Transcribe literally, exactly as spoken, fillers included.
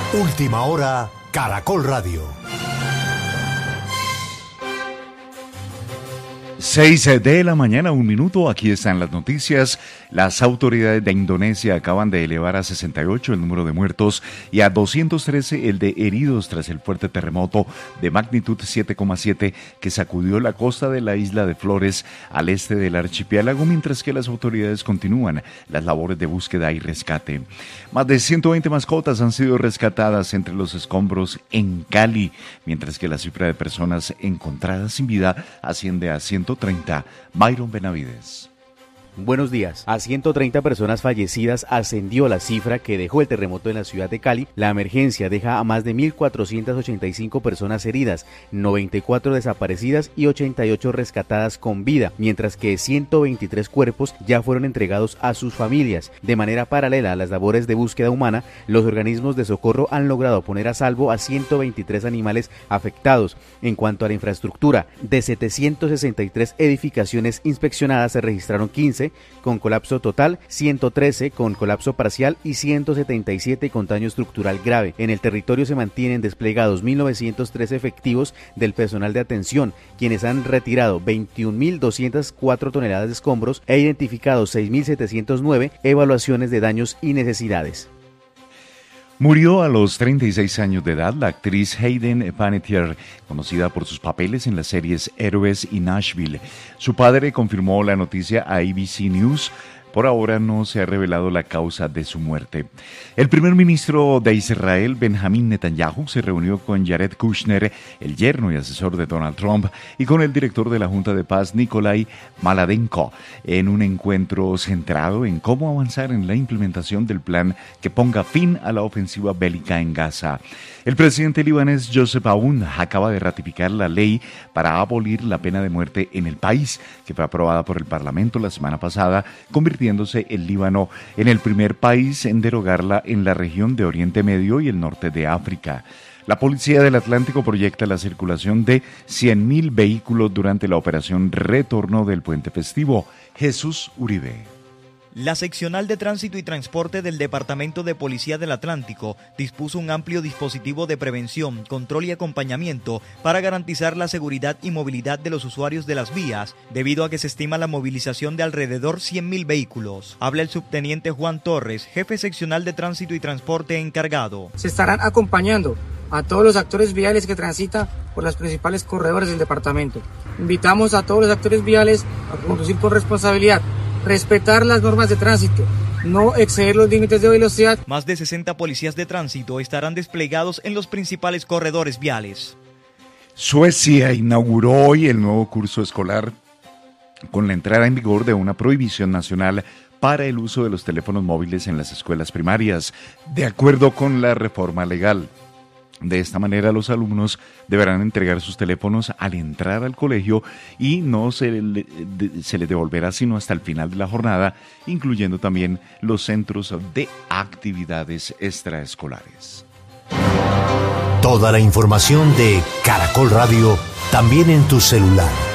Última hora, Caracol Radio. Seis de la mañana, un minuto, aquí están las noticias. Las autoridades de Indonesia acaban de elevar a sesenta y ocho el número de muertos y a doscientos trece el de heridos tras el fuerte terremoto de magnitud siete coma siete que sacudió la costa de la isla de Flores al este del archipiélago, mientras que las autoridades continúan las labores de búsqueda y rescate. Más de ciento veinte mascotas han sido rescatadas entre los escombros en Cali, mientras que la cifra de personas encontradas sin vida asciende a ciento treinta. Byron Benavides. Buenos días. A ciento treinta personas fallecidas ascendió la cifra que dejó el terremoto en la ciudad de Cali. La emergencia deja a más de mil cuatrocientas ochenta y cinco personas heridas, noventa y cuatro desaparecidas y ochenta y ocho rescatadas con vida, mientras que ciento veintitrés cuerpos ya fueron entregados a sus familias. De manera paralela a las labores de búsqueda humana, los organismos de socorro han logrado poner a salvo a ciento veintitrés animales afectados. En cuanto a la infraestructura, de setecientas sesenta y tres edificaciones inspeccionadas se registraron quince con colapso total, ciento trece con colapso parcial y ciento setenta y siete con daño estructural grave. En el territorio se mantienen desplegados mil novecientos tres efectivos del personal de atención, quienes han retirado veintiún mil doscientas cuatro toneladas de escombros e identificado seis mil setecientos nueve evaluaciones de daños y necesidades. Murió a los treinta y seis años de edad la actriz Hayden Panettiere, conocida por sus papeles en las series Héroes y Nashville. Su padre confirmó la noticia a A B C News. Por ahora no se ha revelado la causa de su muerte. El primer ministro de Israel, Benjamín Netanyahu, se reunió con Jared Kushner, el yerno y asesor de Donald Trump, y con el director de la Junta de Paz, Nikolai Maladenko, en un encuentro centrado en cómo avanzar en la implementación del plan que ponga fin a la ofensiva bélica en Gaza. El presidente libanés Joseph Aoun acaba de ratificar la ley para abolir la pena de muerte en el país, que fue aprobada por el Parlamento la semana pasada, convirtiéndose el Líbano en el primer país en derogarla en la región de Oriente Medio y el norte de África. La Policía del Atlántico proyecta la circulación de cien mil vehículos durante la operación Retorno del Puente Festivo. Jesús Uribe. La seccional de Tránsito y Transporte del Departamento de Policía del Atlántico dispuso un amplio dispositivo de prevención, control y acompañamiento para garantizar la seguridad y movilidad de los usuarios de las vías, debido a que se estima la movilización de alrededor cien mil vehículos. Habla el subteniente Juan Torres, jefe seccional de Tránsito y Transporte encargado. Se estarán acompañando a todos los actores viales que transitan por las principales corredores del departamento. Invitamos a todos los actores viales a conducir con responsabilidad, respetar las normas de tránsito, no exceder los límites de velocidad. Más de sesenta policías de tránsito estarán desplegados en los principales corredores viales. Suecia inauguró hoy el nuevo curso escolar con la entrada en vigor de una prohibición nacional para el uso de los teléfonos móviles en las escuelas primarias, de acuerdo con la reforma legal. De esta manera, los alumnos deberán entregar sus teléfonos al entrar al colegio y no se, le, de, se les devolverá sino hasta el final de la jornada, incluyendo también los centros de actividades extraescolares. Toda la información de Caracol Radio, también en tu celular.